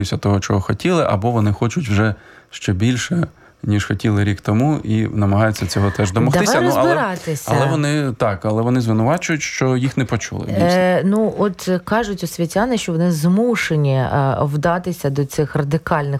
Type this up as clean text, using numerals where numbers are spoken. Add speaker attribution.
Speaker 1: того, чого хотіли, або вони хочуть вже ще більше, ніж хотіли рік тому, і намагаються цього теж домогтися.
Speaker 2: Давай розбиратися.
Speaker 1: Але вони звинувачують, що їх не почули.
Speaker 2: От кажуть освітяни, що вони змушені вдатися до цих радикальних